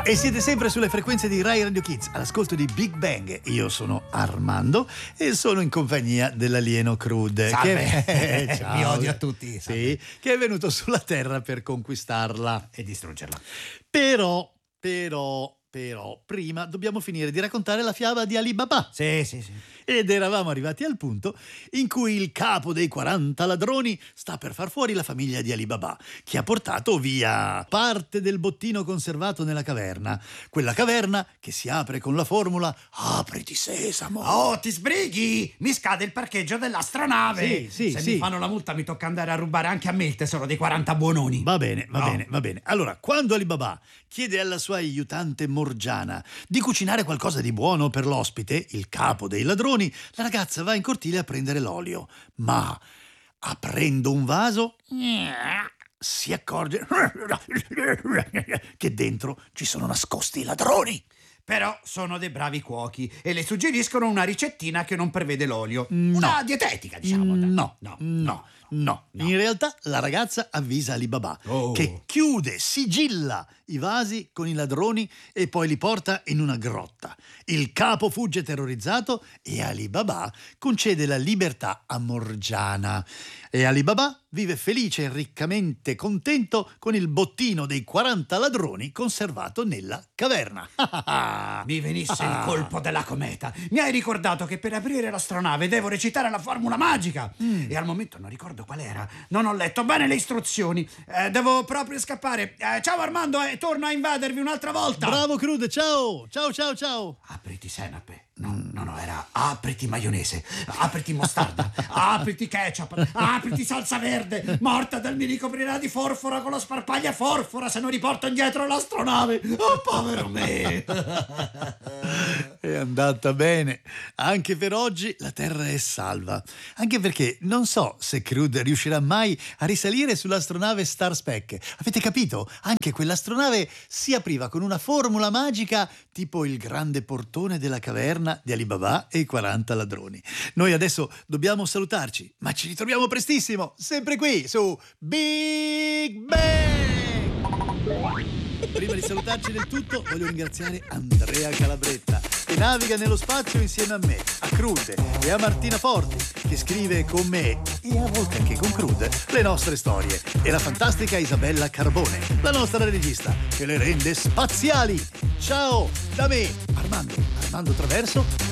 E siete sempre sulle frequenze di Rai Radio Kids, all'ascolto di Big Bang. Io sono Armando e sono in compagnia dell'alieno Crud. Salve. Ciao. Vi odio a tutti. Sì, che è venuto sulla Terra per conquistarla E distruggerla. Però, prima dobbiamo finire di raccontare la fiaba di Ali Baba. Sì. Ed eravamo arrivati al punto in cui il capo dei 40 ladroni sta per far fuori la famiglia di Ali Baba, che ha portato via parte del bottino conservato nella caverna. Quella caverna che si apre con la formula apriti sesamo. Oh, ti sbrighi! Mi scade il parcheggio dell'astronave. Sì. Se mi fanno la multa mi tocca andare a rubare anche a me il tesoro dei 40 buononi. Va bene. Allora, quando Ali Baba chiede alla sua aiutante Morgiana di cucinare qualcosa di buono per l'ospite, il capo dei ladroni, la ragazza va in cortile a prendere l'olio, ma aprendo un vaso si accorge che dentro ci sono nascosti i ladroni. Però sono dei bravi cuochi e le suggeriscono una ricettina che non prevede l'olio. Una dietetica, diciamo. No. In realtà la ragazza avvisa Ali Baba che chiude, sigilla i vasi con i ladroni e poi li porta in una grotta. Il capo fugge terrorizzato e Ali Baba concede la libertà a Morgiana. E Ali Baba vive felice e riccamente contento con il bottino dei 40 ladroni conservato nella caverna. Mi venisse il colpo della cometa. Mi hai ricordato che per aprire l'astronave devo recitare la formula magica. E al momento non ricordo qual era. Non ho letto bene le istruzioni. Devo proprio scappare. Ciao Armando, torno a invadervi un'altra volta. Bravo Crud, ciao. Apriti senape. No, era apriti maionese, apriti mostarda, apriti ketchup, apriti salsa verde. Morta mi ricoprirà di forfora con la sparpaglia forfora se non riporto indietro l'astronave. Oh, povero me. È andata bene. Anche per oggi la Terra è salva. Anche perché non so se Crud riuscirà mai a risalire sull'astronave Star Spec. Avete capito? Anche quell'astronave si apriva con una formula magica tipo il grande portone della caverna di Ali Baba e i 40 ladroni. Noi adesso dobbiamo salutarci, ma ci ritroviamo prestissimo, sempre qui su Big Bang! Prima di salutarci del tutto, voglio ringraziare Andrea Calabretta, che naviga nello spazio insieme a me, a Crud e a Martina Forti, che scrive con me e a volte anche con Crud le nostre storie, e la fantastica Isabella Carbone, la nostra regista, che le rende spaziali. Ciao da me, Armando Traverso.